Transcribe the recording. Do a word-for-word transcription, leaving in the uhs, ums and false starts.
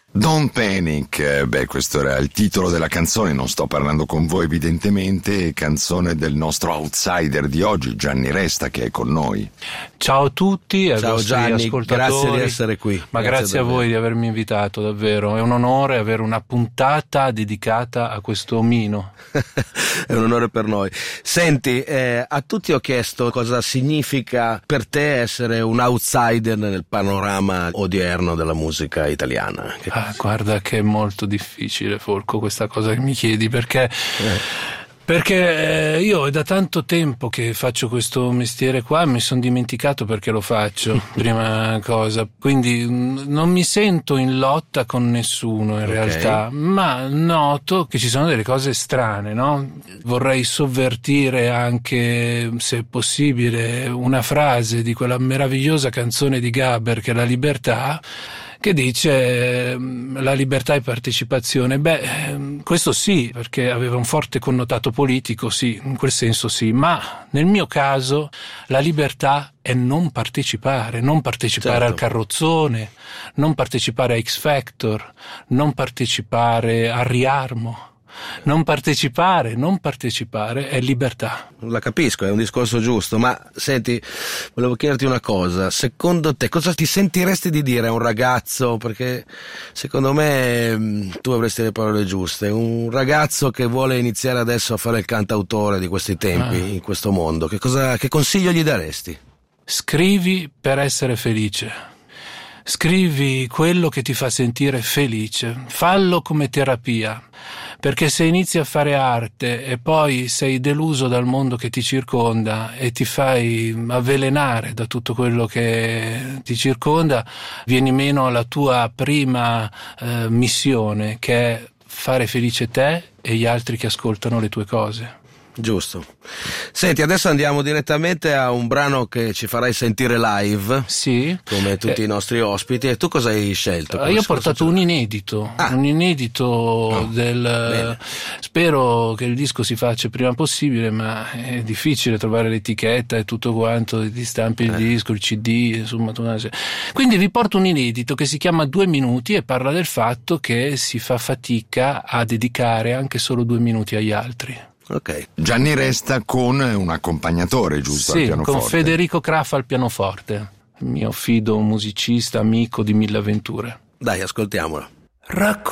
Don't Panic, beh, questo era il titolo della canzone, non sto parlando con voi evidentemente, canzone del nostro outsider di oggi, Gianni Resta, che è con noi. Ciao a tutti, ai Ciao vostri Gianni, ascoltatori. grazie di essere qui. Ma grazie, grazie a voi di avermi invitato, davvero, è un onore avere una puntata dedicata a questo omino. È un onore per noi. Senti, eh, a tutti ho chiesto cosa significa per te essere un outsider nel panorama odierno della musica italiana. Ah, guarda che è molto difficile, Folco, questa cosa che mi chiedi, perché eh. perché io è da tanto tempo che faccio questo mestiere qua, mi sono dimenticato perché lo faccio, prima cosa, quindi non mi sento in lotta con nessuno in okay. realtà, ma noto che ci sono delle cose strane, no? Vorrei sovvertire anche, se possibile, una frase di quella meravigliosa canzone di Gaber che è La libertà, che dice la libertà e partecipazione. Beh, questo sì, perché aveva un forte connotato politico, sì, in quel senso sì, ma nel mio caso la libertà è non partecipare, non partecipare certo. al carrozzone, non partecipare a X Factor, non partecipare a Riarmo. Non partecipare, non partecipare è libertà. La capisco, è un discorso giusto, ma senti, volevo chiederti una cosa, secondo te cosa ti sentiresti di dire a un ragazzo, perché secondo me tu avresti le parole giuste, un ragazzo che vuole iniziare adesso a fare il cantautore di questi tempi, ah. in questo mondo, che cosa, che consiglio gli daresti? Scrivi per essere felice. Scrivi quello che ti fa sentire felice, fallo come terapia, perché se inizi a fare arte e poi sei deluso dal mondo che ti circonda e ti fai avvelenare da tutto quello che ti circonda, vieni meno alla tua prima eh, missione, che è fare felice te e gli altri che ascoltano le tue cose. Giusto. Senti, adesso andiamo direttamente a un brano che ci farai sentire live, sì, come tutti eh. i nostri ospiti. E tu cosa hai scelto? Cosa Io ho portato un inedito, ah. un inedito oh. del. Bene. Spero che il disco si faccia il prima possibile, ma è difficile trovare l'etichetta e tutto quanto, ti stampi il eh. disco, il C D, insomma. Quindi vi porto un inedito che si chiama Due minuti e parla del fatto che si fa fatica a dedicare anche solo due minuti agli altri. Okay. Gianni Resta con un accompagnatore, giusto? Sì, al pianoforte. Con Federico Craffa al pianoforte, mio fido musicista, amico di mille avventure. Dai, ascoltiamolo. Racco-